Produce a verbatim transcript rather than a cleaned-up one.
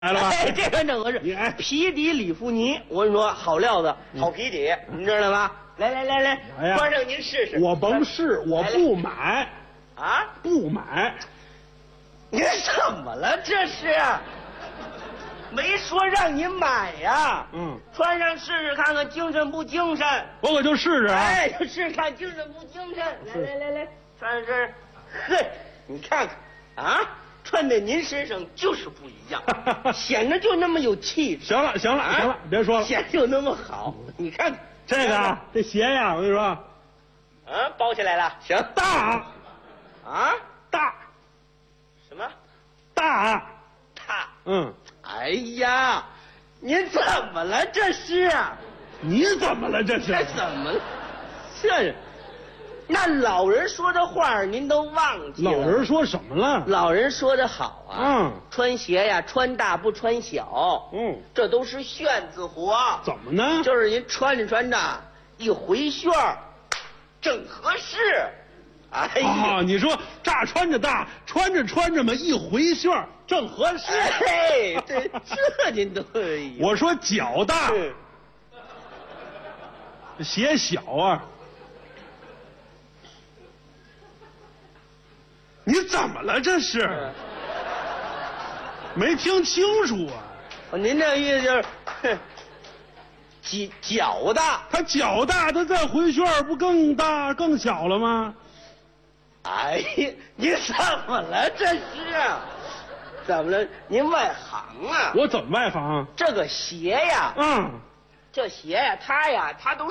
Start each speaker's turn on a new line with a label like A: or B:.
A: 来了吧？
B: 哎，这个正合适。
A: 你哎，
B: 皮底里弗尼，我跟你说，好料子，好皮底，你知道吗？来来来来，
A: 哎呀
B: 穿上您试试。
A: 我甭试，我不买
B: 啊，
A: 不买。
B: 您怎么了？这是没说让您买呀。
A: 嗯，
B: 穿上试试看看精神不精神。
A: 我可就试试啊。
B: 哎，就试试看精神不精神。来来来来，穿上这，嘿，你看看啊。穿在您身上就是不一样，显得就那么有气质。
A: 行了行了、啊、行了，别说了，
B: 显得就那么好。你看
A: 这个啊，这鞋呀，我跟你说，
B: 啊，包起来了，行，
A: 大
B: 啊，
A: 大，
B: 什么
A: 大
B: 大？
A: 嗯，
B: 哎呀，您怎么了？这是？
A: 你怎么了？这是？
B: 这怎么了？这是。那老人说的话您都忘记了。
A: 老人说什么了？
B: 老人说的好啊，
A: 嗯，
B: 穿鞋呀，穿大不穿小，
A: 嗯，
B: 这都是旋子活。
A: 怎么呢？
B: 就是您穿着穿着一回旋儿，正合适。哎呀，
A: 哦，你说乍穿着大，穿着穿着嘛，一回旋儿正合适。
B: 哎，这这您都可以。
A: 我说脚大，鞋小啊。你怎么了？这是、嗯、没听清楚啊！
B: 您这意思就是，脚脚大，
A: 他脚大，他再回旋不更大更小了吗？
B: 哎呀，你怎么了？这是怎么了？您外行啊！
A: 我怎么外行？
B: 这个鞋呀，
A: 嗯，
B: 这鞋呀，它呀，它都。